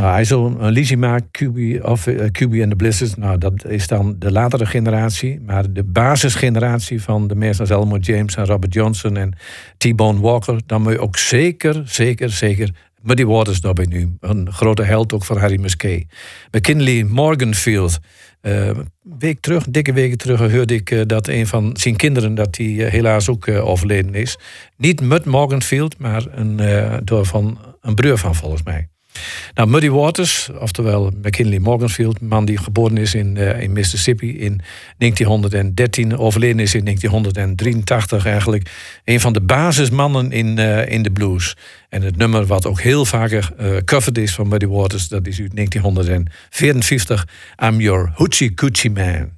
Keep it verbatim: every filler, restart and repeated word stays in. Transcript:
Nou, hij zal een liedje maken, Q B of uh, Q B and the Blizzards. Nou, dat is dan de latere generatie. Maar de basisgeneratie van de mensen als Elmore James en Robert Johnson en T-Bone Walker, dan moet je ook zeker, zeker, zeker Muddy Waters daarbij nu. Een grote held ook van Harry Musquet. McKinley Morganfield. Uh, een week terug, een dikke weken terug, hoorde ik uh, dat een van zijn kinderen, dat die uh, helaas ook uh, overleden is. Niet Mud Morganfield, maar een, uh, door van een broer van, volgens mij. Nou, Muddy Waters, oftewel McKinley Morganfield, man die geboren is in, uh, in Mississippi in negentienhonderddertien, overleden is in negentienhonderddrieëntachtig eigenlijk. Een van de basismannen in, uh, in de blues. En het nummer wat ook heel vaker uh, covered is van Muddy Waters, dat is uit negentienhonderdvierenvijftig, I'm Your Hoochie Coochie Man.